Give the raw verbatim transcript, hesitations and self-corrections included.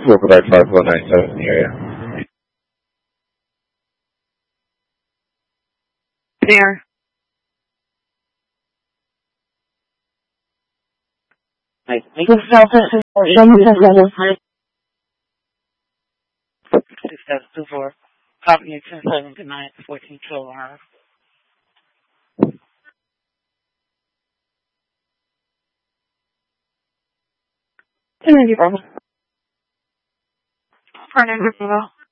Welcome back five one nine seven in the area. There. I think it's Delta six seven two four. Copy you ten seven to nine fourteen twelve hours. Ten ninety problem. Pardon me,